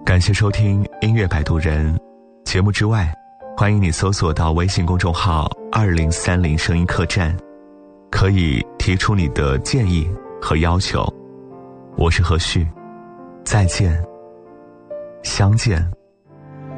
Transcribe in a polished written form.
感谢收听音乐摆渡人。节目之外，欢迎你搜索到微信公众号2030声音客栈，可以提出你的建议和要求。我是何旭，再见，相见